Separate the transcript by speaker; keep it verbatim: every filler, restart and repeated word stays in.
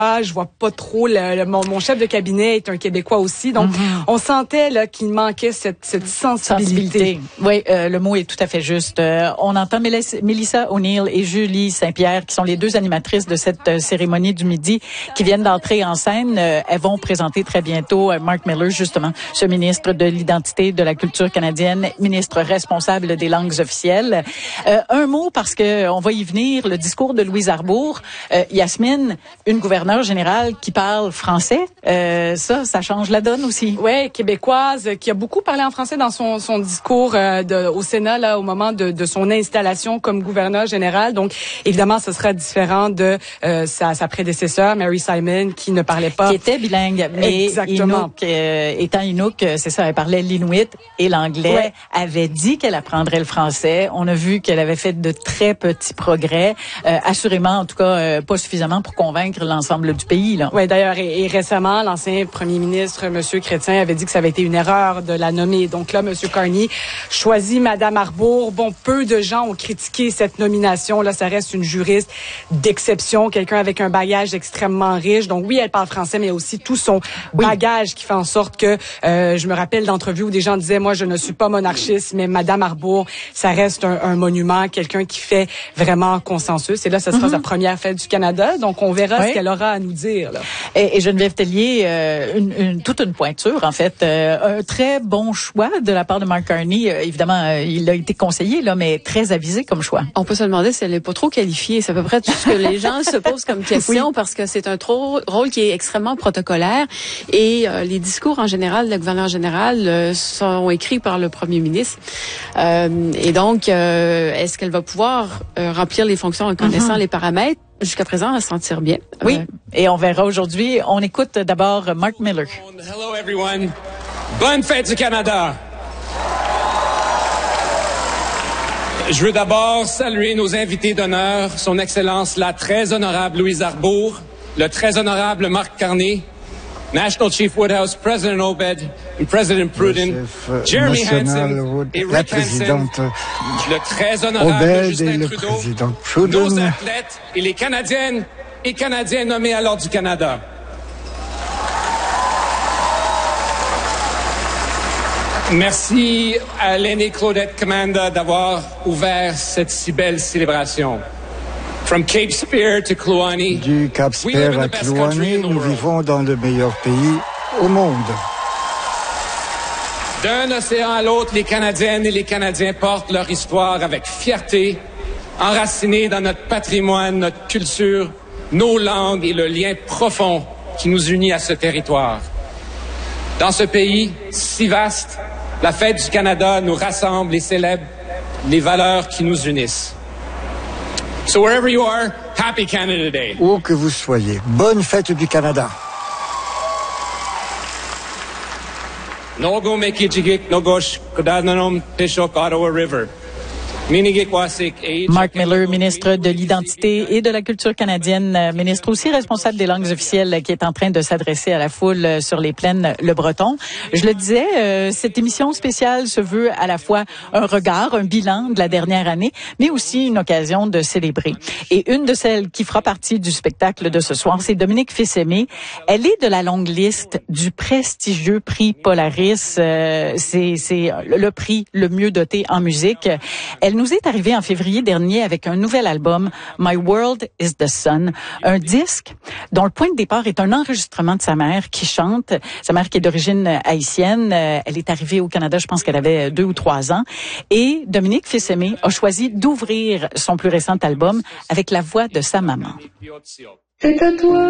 Speaker 1: Ah, je vois pas trop. Le, le, mon, mon chef de cabinet est un Québécois aussi, donc mm-hmm. on sentait là qu'il manquait cette, cette sensibilité. sensibilité.
Speaker 2: Oui, euh, le mot est tout à fait juste. Euh, on entend Mélissa O'Neill et Julie Saint-Pierre, qui sont les deux animatrices de cette euh, cérémonie du midi, qui viennent d'entrer en scène. Euh, elles vont présenter très bientôt euh, Mark Miller, justement, ce ministre de l'identité, de la culture canadienne, ministre responsable des langues officielles. Euh, un mot parce que on va y venir. Le discours de Louise Arbour, euh, Yasmine, une gouverneure général qui parle français, euh, ça, ça change la donne aussi.
Speaker 1: Oui, québécoise, qui a beaucoup parlé en français dans son, son discours euh, de, au Sénat là au moment de, de son installation comme gouverneur général. Donc, évidemment, ce sera différent de euh, sa, sa prédécesseur, Mary Simon, qui ne parlait pas.
Speaker 2: Qui était bilingue, mais
Speaker 1: exactement.
Speaker 2: Inuk, euh, étant Inuk, c'est ça, elle parlait l'inuit et l'anglais. Ouais. Avait dit qu'elle apprendrait le français. On a vu qu'elle avait fait de très petits progrès, euh, assurément, en tout cas, euh, pas suffisamment pour convaincre l'ensemble du pays, là.
Speaker 1: Oui, d'ailleurs, et, et récemment, l'ancien premier ministre, M. Chrétien, avait dit que ça avait été une erreur de la nommer. Donc là, M. Carney choisit Mme Arbour. Bon, peu de gens ont critiqué cette nomination. Là, ça reste une juriste d'exception, quelqu'un avec un bagage extrêmement riche. Donc oui, elle parle français, mais aussi tout son oui. bagage qui fait en sorte que, euh, je me rappelle d'entrevues où des gens disaient, moi, je ne suis pas monarchiste, mais Mme Arbour, ça reste un, un monument, quelqu'un qui fait vraiment consensus. Et là, ce sera mm-hmm. sa première fête du Canada. Donc, on verra oui. ce qu'elle aura à nous dire. Là.
Speaker 2: Et, et Geneviève Tellier, euh, une, une, toute une pointure, en fait. Euh, un très bon choix de la part de Mark Carney. Euh, évidemment, euh, il a été conseillé, là, mais très avisé comme choix.
Speaker 3: On peut se demander si elle n'est pas trop qualifiée. C'est à peu près tout ce que les gens se posent comme question oui. parce que c'est un trop, rôle qui est extrêmement protocolaire. Et euh, les discours, en général, le gouverneur général euh, sont écrits par le premier ministre. Euh, et donc, euh, est-ce qu'elle va pouvoir euh, remplir les fonctions en connaissant mm-hmm. les paramètres? Jusqu'à présent, à se sentir bien.
Speaker 2: Oui, euh... et on verra aujourd'hui. On écoute d'abord Mark Miller.
Speaker 4: Hello everyone. Bonne fête du Canada. Je veux d'abord saluer nos invités d'honneur, son Excellence la très honorable Louise Arbour, le très honorable Mark Carney, National Chief Woodhouse, President Obed, et President Pruden, Jeremy Hansen et Rick Hansen, le très honorable Justin Trudeau, nos athlètes et les Canadiennes et Canadiens nommés à l'Ordre du Canada. Merci à l'aînée Claudette Commanda d'avoir ouvert cette si belle célébration. From Cape Spear to Kluane,
Speaker 5: du Cap Spear à Kluane, nous vivons dans le meilleur pays au monde.
Speaker 4: D'un océan à l'autre, les Canadiennes et les Canadiens portent leur histoire avec fierté, enracinée dans notre patrimoine, notre culture, nos langues et le lien profond qui nous unit à ce territoire. Dans ce pays si vaste, la fête du Canada nous rassemble et célèbre les valeurs qui nous unissent. So wherever you are, happy Canada Day.
Speaker 5: Où que vous soyez, bonne fête du Canada.
Speaker 4: Nogo mekijigik nogosh kodananom peshok Ottawa River.
Speaker 2: Mark Miller, ministre de l'Identité et de la Culture canadienne, ministre aussi responsable des langues officielles, qui est en train de s'adresser à la foule sur les plaines Le Breton. Je le disais, euh, cette émission spéciale se veut à la fois un regard, un bilan de la dernière année, mais aussi une occasion de célébrer. Et une de celles qui fera partie du spectacle de ce soir, c'est Dominique Fils-Aimé. Elle est de la longue liste du prestigieux prix Polaris. Euh, c'est, c'est le prix le mieux doté en musique. Elle nous est arrivée en février dernier avec un nouvel album, My World is the Sun, un disque dont le point de départ est un enregistrement de sa mère qui chante, sa mère qui est d'origine haïtienne. Elle est arrivée au Canada, je pense qu'elle avait deux ou trois ans. Et Dominique Fils-Aimé a choisi d'ouvrir son plus récent album avec la voix de sa maman.
Speaker 6: C'est à toi.